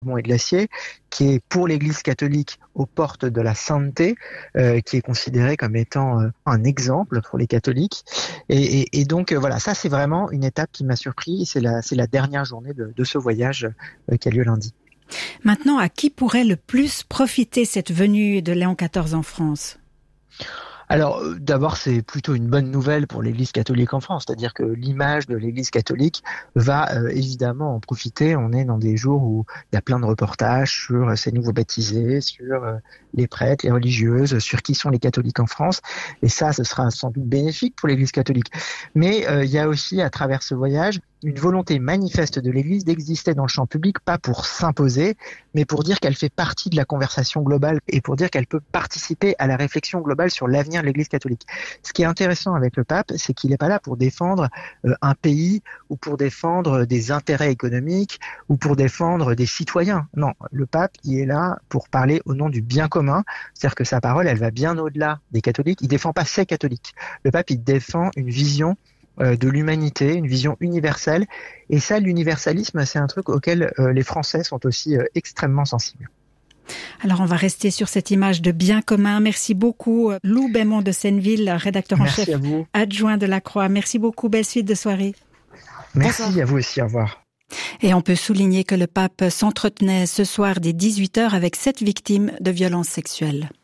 et de l'acier, qui est pour l'Église catholique aux portes de la sainteté, qui est considéré comme étant un exemple pour les catholiques. Et donc voilà, ça c'est vraiment une étape qui m'a surpris. C'est la dernière journée de ce voyage qui a lieu lundi. Maintenant, à qui pourrait le plus profiter cette venue de Léon XIV en France ? Alors, d'abord, c'est plutôt une bonne nouvelle pour l'Église catholique en France, c'est-à-dire que l'image de l'Église catholique va évidemment en profiter. On est dans des jours où il y a plein de reportages sur ces nouveaux baptisés, sur les prêtres, les religieuses, sur qui sont les catholiques en France. Et ça, ce sera sans doute bénéfique pour l'Église catholique. Mais il y a aussi, à travers ce voyage, une volonté manifeste de l'Église d'exister dans le champ public, pas pour s'imposer, mais pour dire qu'elle fait partie de la conversation globale et pour dire qu'elle peut participer à la réflexion globale sur l'avenir de l'Église catholique. Ce qui est intéressant avec le pape, c'est qu'il n'est pas là pour défendre un pays ou pour défendre des intérêts économiques ou pour défendre des citoyens. Non, le pape, il est là pour parler au nom du bien commun, c'est-à-dire que sa parole, elle va bien au-delà des catholiques. Il défend pas ces catholiques. Le pape, il défend une vision de l'humanité, une vision universelle. Et ça, l'universalisme, c'est un truc auquel les Français sont aussi extrêmement sensibles. Alors, on va rester sur cette image de bien commun. Merci beaucoup, Lou Bémond de Senneville, rédacteur en chef adjoint de La Croix. Merci beaucoup. Belle suite de soirée. Merci. Bonsoir. À vous aussi. Au revoir. Et on peut souligner que le pape s'entretenait ce soir dès 18h avec 7 victimes de violences sexuelles.